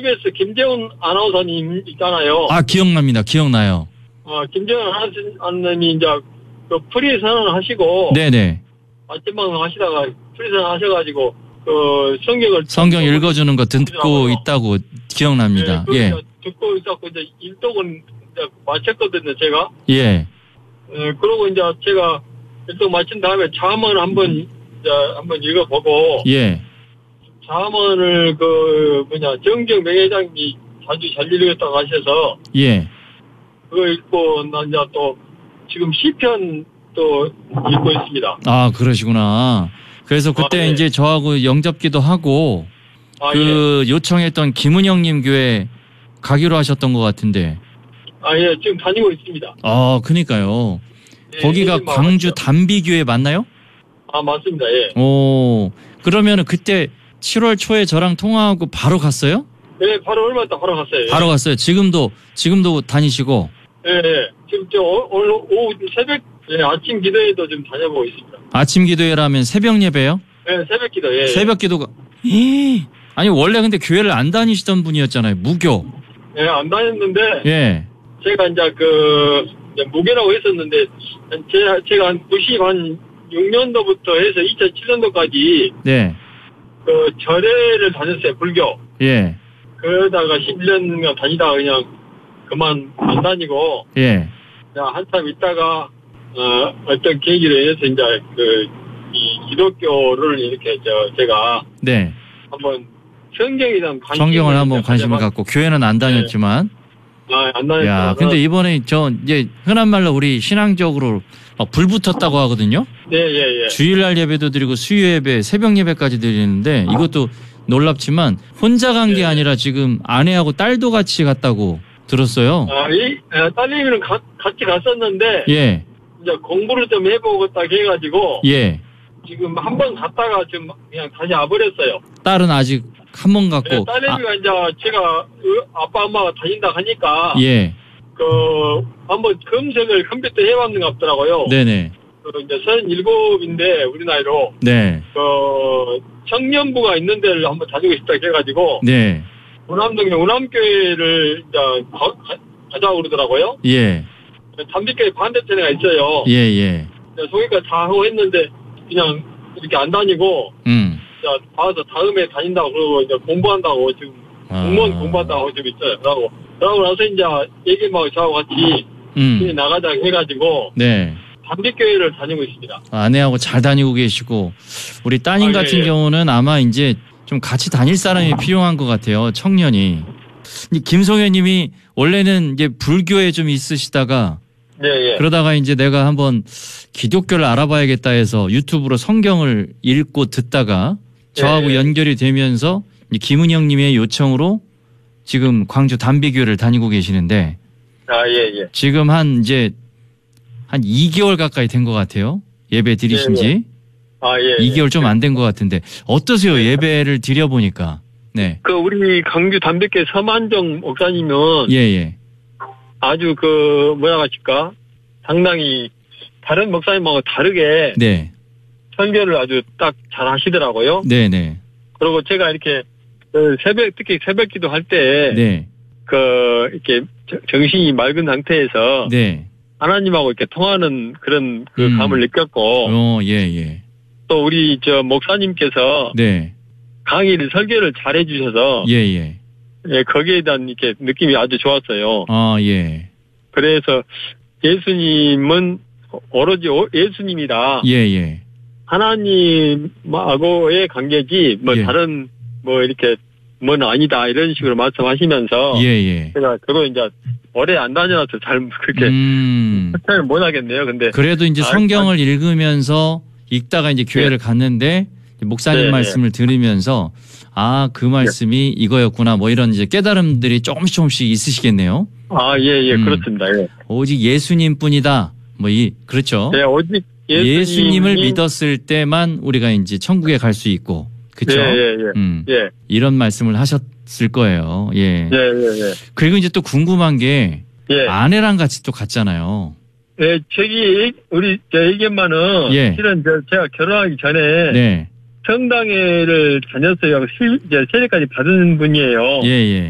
KBS 김재훈 아나운서님 있잖아요. 아, 기억납니다. 기억나요. 김재훈 아나운서님이 이제 그 프리 선언을 하시고. 네네. 아침방송 하시다가 프리 선언 하셔가지고 성경 읽어주는 거 듣고 있다고 기억납니다. 네, 예. 듣고 있었고 이제 일독은 이제 마쳤거든요, 제가. 예. 그러고 이제 제가 일독 마친 다음에 자문을 한번 읽어보고. 예. 자문을 정경 명예장이 자주 잘 읽었다고 하셔서. 예. 그거 읽고 난 이제 또 지금 시편 또 읽고 있습니다. 아, 그러시구나. 그래서 그때 이제 저하고 영접기도 하고 예. 요청했던 김은영님 교회 가기로 하셨던 것 같은데. 예, 지금 다니고 있습니다. 그니까요. 네, 거기가 광주 담비교회 맞나요? 맞습니다. 예. 그러면은 그때 7월 초에 저랑 통화하고 바로 갔어요? 네, 바로 얼마 있다 바로 갔어요. 바로 갔어요. 지금도 다니시고. 네. 지금 오늘 오후 새벽 아침 기도회도 좀 다녀보고 있습니다. 아침 기도회라면 새벽 예배요? 네, 새벽 기도. 예. 새벽 기도가. 아니 원래 근데 교회를 안 다니시던 분이었잖아요. 무교. 네, 안 다녔는데. 예. 제가 이제 무교라고 했었는데 제가 한 96년도부터 해서 2007년도까지. 네. 절에를 다녔어요. 불교. 예. 그러다가 11년간 다니다가 그냥 그만 안 다니고. 예. 그냥 한참 있다가 어떤 계기로 인해서 이제 이 기독교를 이렇게 제가 네. 한번 성경을 한번 관심을 갖고 교회는 안 다녔지만. 네. 안 다녔어요. 야, 근데 이번에 이제 흔한 말로 우리 신앙적으로 불 붙었다고 하거든요. 네, 예. 주일날 예배도 드리고 수요 예배, 새벽 예배까지 드리는데 이것도 놀랍지만 혼자 간 게 아니라 지금 아내하고 딸도 같이 갔다고 들었어요. 딸내미는 같이 갔었는데. 예. 이제 공부를 좀 해보고 딱 해가지고. 예. 지금 한 번 갔다가 좀 그냥 다시 와버렸어요. 딸은 아직 한 번 갔고. 네, 딸내미가 이제 제가 아빠 엄마가 다닌다 하니까. 예. 한번 검색을 컴퓨터 해봤는 것 같더라고요. 네네. 이제 37인데 우리 나이로. 네. 청년부가 있는 데를 한번 다니고 싶다 해가지고. 네. 운암동에 운암교회를 이제 가자고 그러더라고요. 예. 담비교회 반대편에가 있어요. 예. 소개까지 다 하고 했는데 그냥 이렇게 안 다니고. 봐서 다음에 다닌다고 그러고 이제 공부한다고 지금 공무원 공부한다고 지금 있어요. 그러고 나서 이제 얘기만 저하고 같이 나가자 해가지고. 네. 담비교회를 다니고 있습니다. 아내하고 잘 다니고 계시고 우리 따님 같은 경우는 아마 이제 좀 같이 다닐 사람이 필요한 것 같아요. 청년이. 김성현님이 원래는 이제 불교에 좀 있으시다가 네. 그러다가 이제 내가 한번 기독교를 알아봐야겠다 해서 유튜브로 성경을 읽고 듣다가 저하고 연결이 되면서 김은영님의 요청으로 지금 광주 담비교회를 다니고 계시는데. 예. 지금 한 2개월 가까이 된 것 같아요. 예배 드리신 지. 예. 2개월 좀 안 된 것 같은데 어떠세요? 예배를 드려보니까. 네. 우리 광주 담백교회 서만정 목사님은. 예. 아주 뭐라고 하실까? 상당히 다른 목사님하고 다르게. 네. 설교를 아주 딱 잘 하시더라고요. 네네. 그리고 제가 이렇게 특히 새벽 기도 할 때. 네. 이렇게 정신이 맑은 상태에서. 네. 하나님하고 이렇게 통하는 그런 감을 느꼈고. 예. 또 우리 목사님께서. 네. 강의를 설교를 잘 해주셔서. 예. 거기에 대한 이렇게 느낌이 아주 좋았어요. 예. 그래서 예수님은 오로지 예수님이다. 예. 하나님하고의 관계지 다른 이렇게 아니다 이런 식으로 말씀하시면서. 예. 제가 그거 이제 오래 안 다녀서 잘 그렇게 잘 못 하겠네요. 근데 그래도 이제 성경을 읽으면서 읽다가 이제 교회를 갔는데 목사님 말씀을 들으면서 그 말씀이 이거였구나 이런 이제 깨달음들이 조금씩 있으시겠네요. 예. 그렇습니다. 예. 오직 예수님뿐이다. 그렇죠. 네, 오직 예수님을 믿었을 때만 우리가 이제 천국에 갈 수 있고. 그렇죠. 예. 이런 말씀을 하셨을 거예요. 예. 그리고 이제 또 궁금한 게 아내랑 같이 또 갔잖아요. 네, 우리 얘기만은 실은 제가 결혼하기 전에 성당회를 다녔어요. 세례까지 받은 분이에요. 예.